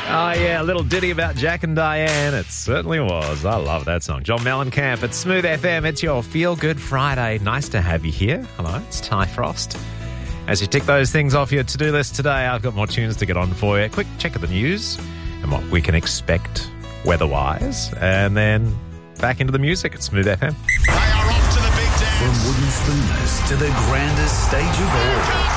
Oh, yeah, a little ditty about Jack and Diane. It certainly was. I love that song. John Mellencamp at Smooth FM. It's your Feel Good Friday. Nice to have you here. Hello, it's Ty Frost. As you tick those things off your to-do list today, I've got more tunes to get on for you. Quick check of the news and what we can expect weather-wise. And then back into the music at Smooth FM. They are off to the big dance. From wooden spooners to the grandest stage of all.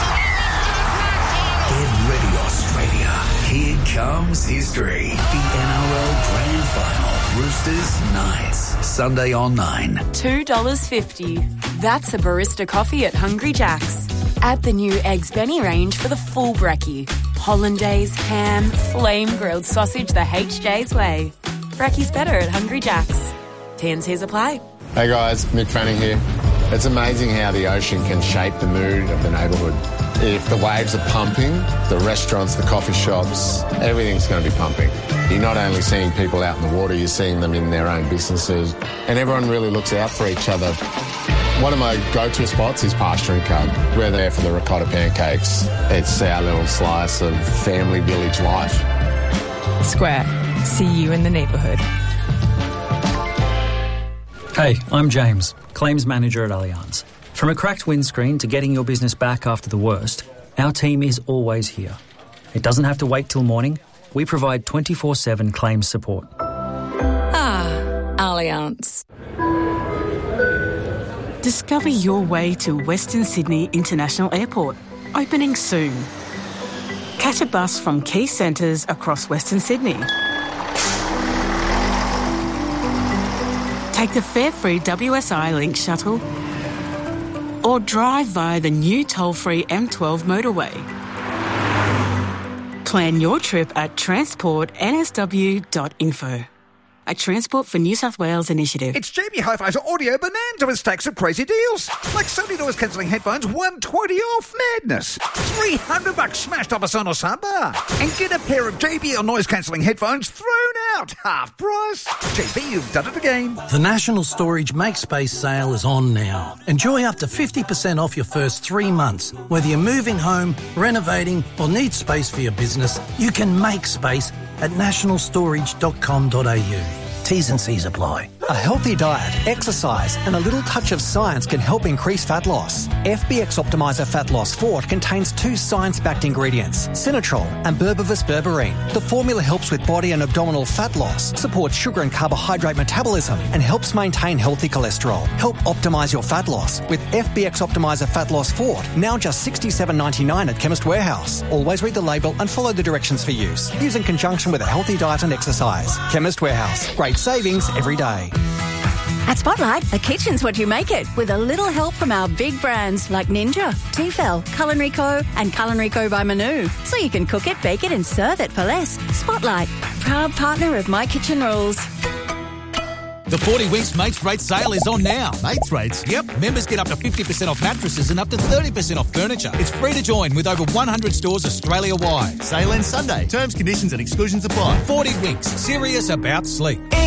Get ready, Australia. Here comes history. The NRL Grand Final. Roosters Knights. Sunday on 9. $2.50. That's a barista coffee at Hungry Jack's. Add the new Eggs Benny range for the full brekkie. Hollandaise, ham, flame grilled sausage the HJ's way. Brekkie's better at Hungry Jack's. T&Cs apply. Hey guys, Mick Fanning here. It's amazing how the ocean can shape the mood of the neighbourhood. If the waves are pumping, the restaurants, the coffee shops, everything's going to be pumping. You're not only seeing people out in the water, you're seeing them in their own businesses, and everyone really looks out for each other. One of my go-to spots is Pasture & Cub. We're there for the ricotta pancakes. It's our little slice of family village life. Square. See you in the neighbourhood. Hey, I'm James, Claims Manager at Allianz. From a cracked windscreen to getting your business back after the worst, our team is always here. It doesn't have to wait till morning. We provide 24/7 claims support. Allianz. Discover your way to Western Sydney International Airport, opening soon. Catch a bus from key centres across Western Sydney. Take the fare-free WSI Link shuttle or drive via the new toll-free M12 motorway. Plan your trip at transportnsw.info. A Transport for New South Wales initiative. It's JB Hi-Fi's Audio Bonanza with stacks of crazy deals. Like Sony noise cancelling headphones, $120 off. Madness. $300 smashed off a Sonos soundbar. And get a pair of JBL noise cancelling headphones thrown out. Half price. JB, you've done it again. The National Storage MakeSpace sale is on now. Enjoy up to 50% off your first 3 months. Whether you're moving home, renovating or need space for your business, you can make space at nationalstorage.com.au. T's and C's apply. A healthy diet, exercise and a little touch of science can help increase fat loss. FBX Optimizer Fat Loss Fort contains 2 science-backed ingredients, Sinatrol and Berbivus berberine. The formula helps with body and abdominal fat loss, supports sugar and carbohydrate metabolism and helps maintain healthy cholesterol. Help optimise your fat loss with FBX Optimizer Fat Loss Fort, now just $67.99 at Chemist Warehouse. Always read the label and follow the directions for use. Use in conjunction with a healthy diet and exercise. Chemist Warehouse. Great savings every day. At Spotlight, a kitchen's what you make it, with a little help from our big brands like Ninja, Tefal, Culinary Co. and Culinary Co. by Manu. So you can cook it, bake it and serve it for less. Spotlight, proud partner of My Kitchen Rules. The 40 Winks Mates Rates sale is on now. Mates Rates? Yep. Members get up to 50% off mattresses and up to 30% off furniture. It's free to join with over 100 stores Australia-wide. Sale ends Sunday. Terms, conditions and exclusions apply. 40 Winks. Serious about sleep.